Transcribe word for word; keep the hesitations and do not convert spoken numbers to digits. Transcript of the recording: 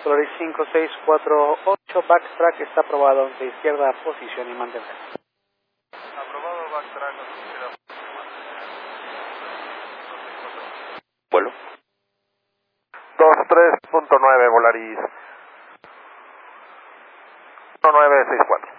Solaris cinco seis cuatro ocho, backtrack está aprobado de izquierda, posición y mantener. Aprobado, backtrack, izquierda. Vuelo. dos tres punto nueve, Volaris. uno nueve seis cuatro.